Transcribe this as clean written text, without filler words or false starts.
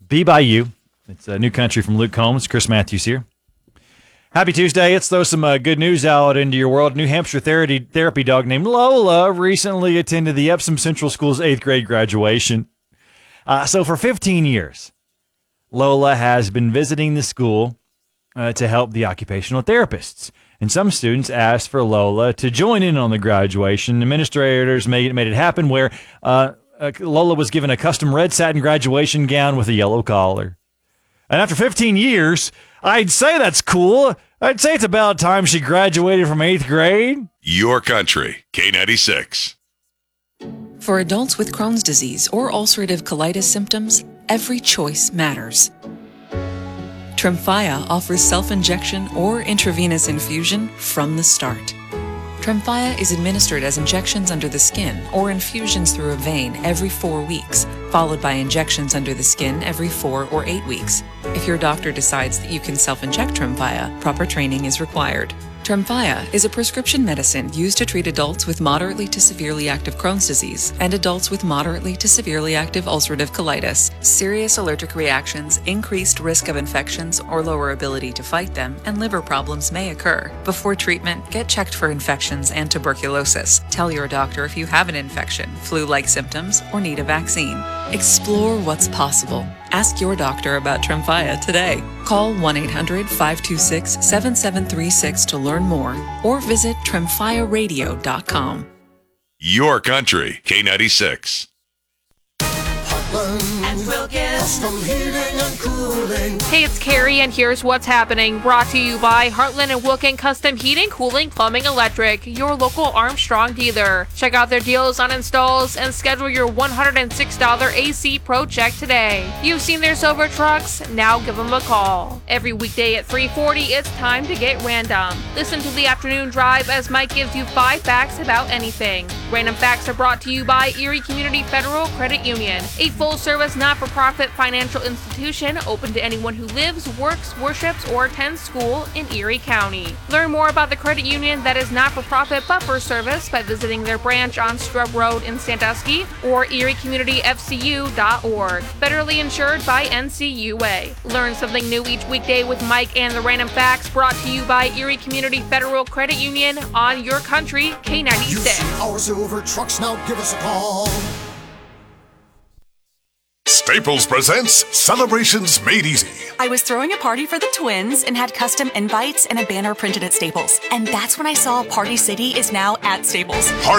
Be By You. It's a new country from Luke Combs. Chris Matthews here. Happy Tuesday. Let's throw some good news out into your world. New Hampshire therapy dog named Lola recently attended the Epsom Central School's 8th grade graduation. So for 15 years, Lola has been visiting the school to help the occupational therapists. And some students asked for Lola to join in on the graduation. Administrators made it happen where Lola was given a custom red satin graduation gown with a yellow collar. And after 15 years, I'd say that's cool. I'd say it's about time she graduated from 8th grade. Your country, K96. For adults with Crohn's disease or ulcerative colitis symptoms, every choice matters. Tremfya offers self-injection or intravenous infusion from the start. Tremfya is administered as injections under the skin or infusions through a vein every 4 weeks, followed by injections under the skin every 4 or 8 weeks. If your doctor decides that you can self-inject Tremfya, proper training is required. Tremfya is a prescription medicine used to treat adults with moderately to severely active Crohn's disease and adults with moderately to severely active ulcerative colitis. Serious allergic reactions, increased risk of infections or lower ability to fight them, and liver problems may occur. Before treatment, get checked for infections and tuberculosis. Tell your doctor if you have an infection, flu-like symptoms, or need a vaccine. Explore what's possible. Ask your doctor about Tremfya today. Call 1-800-526-7736 to learn more or visit tremfyaradio.com. Your country, K96. And Wilkins. Custom heating and cooling. Hey, it's Carrie, and here's what's happening. Brought to you by Heartland and Wilkin Custom Heating, Cooling, Plumbing, Electric, your local Armstrong dealer. Check out their deals on installs and schedule your $106 AC Pro check today. You've seen their silver trucks? Now give them a call. Every weekday at 3:40, it's time to get random. Listen to the afternoon drive as Mike gives you 5 facts about anything. Random facts are brought to you by Erie Community Federal Credit Union, a full-service not-for-profit financial institution open to anyone who lives, works, worships, or attends school in Erie County. Learn more about the credit union that is not-for-profit but for service by visiting their branch on Strub Road in Sandusky or eriecommunityfcu.org. Federally insured by NCUA. Learn something new each weekday with Mike and the Random Facts, brought to you by Erie Community Federal Credit Union on Your Country, K96. You see our silver trucks, now give us a call. Staples presents Celebrations Made Easy. I was throwing a party for the twins and had custom invites and a banner printed at Staples. And that's when I saw Party City is now at Staples.